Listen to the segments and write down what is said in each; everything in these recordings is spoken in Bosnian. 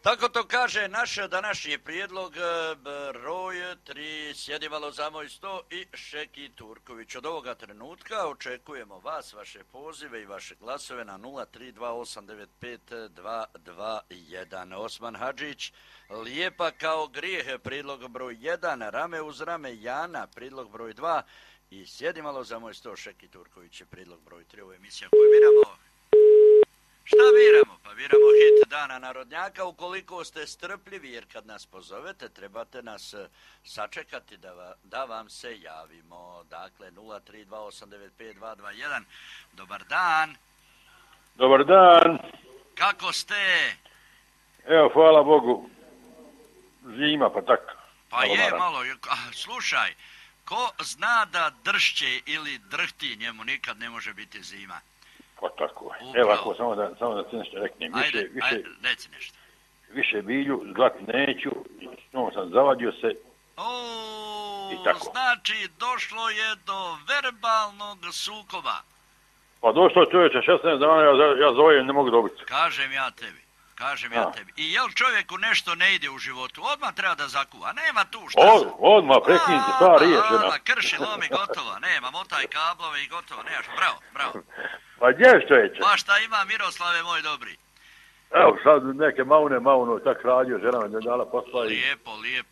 Tako to kaže naš današnji prijedlog broj 3. Sjedi malo za moj sto i Šeki Turković. Od ovoga trenutka očekujemo vas, vaše pozive i vaše glasove na 032895221. Osman Hadžić, Lijepa kao grijeh, prijedlog broj 1, Rame uz rame, Jana, prijedlog broj 2 i Sjedi malo za moj sto, Šeki Turković je prijedlog broj 3. Ovo je emisija koju biramo. Šta biramo? Pa biramo hit Dana narodnjaka. Ukoliko ste strpljivi, jer kad nas pozovete, trebate nas sačekati da vam se javimo. Dakle, 032895221. Dobar dan. Dobar dan. Kako ste? Evo, hvala Bogu. Zima, pa tak. Pa je malo. Slušaj, ko zna da dršće ili drhti, njemu nikad ne može biti zima. Pa tako. Evo, ako samo da ti nešto reknem. Ajde, reci nešto. Više bilju, zlat neću, no sam zavadio se. I tako. Znači, došlo je do verbalnog sukoba. Pa došlo čovječe, 16 dana, ja zovem, ne mogu dobiti. Kažem ja tebi. I jel čovjeku nešto ne ide u životu, odmah treba da zakuva, nema tu šta se... Odmah, prekinite, stvar riješena. Krši, lomi, gotovo, nema, motaj kablove i gotovo, nemaš, bravo. Pa gdje čovječe? Pa šta ima, Miroslave, moj dobri? Evo, sad neke mauno, tak radio, žena me dala posla i... Lijepo.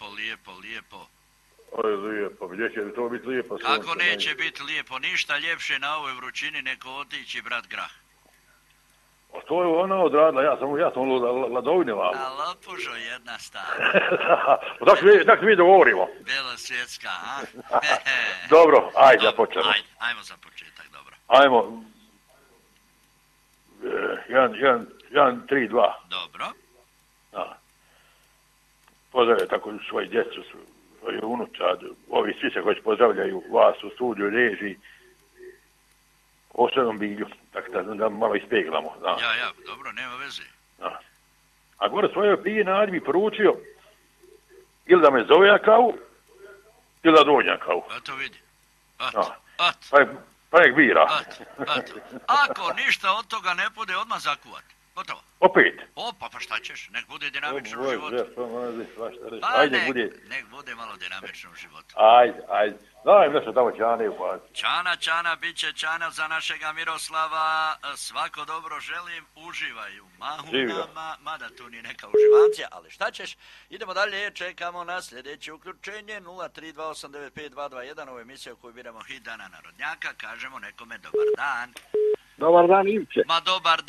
Oj, lijepo, gdje će to biti lijepo? Kako neće biti lijepo, ništa ljepše na ovoj vrućini neko otići, brat Grah. To je ona odradila, ja sam ladovine vamo. A lopužo jedna stara. Tak mi dogovorimo. Belosvjetska, a? Dobro, ajde za početak. Ajmo za početak, dobro. Ajmo. 1, 3, 2. Dobro. Pozdravljaju tako svoji djecu, svoju unučad. Ovi svi se koji pozdravljaju vas u studiju, režiji. Osrednom bilju, tako da malo ispeglamo. Ja, dobro, nema veze. A gore svoje pije Nadi mi poručio ili da me zove na kavu, ili da dođe na kavu. To vidi. Pa nek bira. Ako ništa od toga ne bude, odmah zakuvat. Gotovo. Opet? Opa, pa šta ćeš? Nek bude dinamično u životu. Nek bude malo dinamično u životu. Ajde. Daj nešto tamo Čane upati. Čana, bit će Čana za našega Miroslava. Svako dobro želim, uživaj u mahunama, mada tu nije neka uživancija, ali šta ćeš? Idemo dalje, čekamo na sljedeće uključenje 032895221. Ovo je emisija u kojoj biramo hit Dana narodnjaka. Kažemo nekome dobar dan. Dobar dan, Ivče. Ma dobar